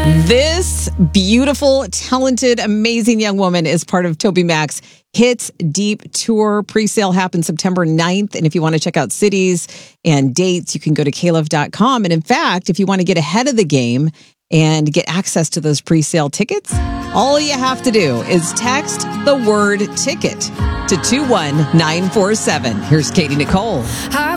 This beautiful, talented, amazing young woman is part of TobyMac's Hits Deep Tour. Pre-sale happens September 9th. And if you want to check out cities and dates, you can go to kaliv.com. And in fact, if you want to get ahead of the game and get access to those pre-sale tickets, all you have to do is text the word ticket to 21947. Here's Katie Nicole.